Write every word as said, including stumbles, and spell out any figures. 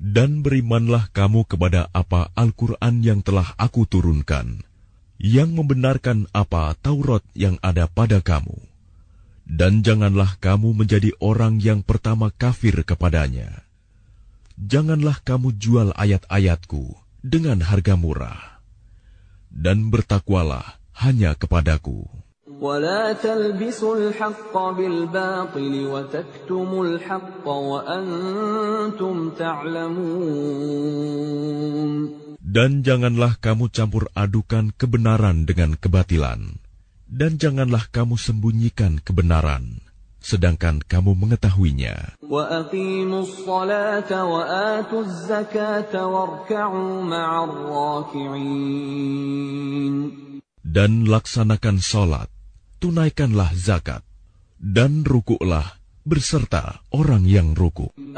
Dan berimanlah kamu kepada apa Al-Quran yang telah aku turunkan, yang membenarkan apa Taurat yang ada pada kamu. Dan janganlah kamu menjadi orang yang pertama kafir kepadanya. Janganlah kamu jual ayat-ayatku dengan harga murah. Dan bertakwalah hanya kepadaku. وَلَا تَلْبِسُوا الْحَقَّ بِالْبَاطِلِ وَتَكْتُمُوا الْحَقَّ وَأَنْتُمْ تَعْلَمُونَ. Dan janganlah kamu campur adukan kebenaran dengan kebatilan. Dan janganlah kamu sembunyikan kebenaran, sedangkan kamu mengetahuinya. وَأَقِيمُوا الصَّلَاةَ وَآتُوا الزَّكَاةَ وَارْكَعُوا مَعَ الرَّاكِعِينَ. Dan laksanakan salat, tunaikanlah zakat, dan rukuklah beserta orang yang rukuk.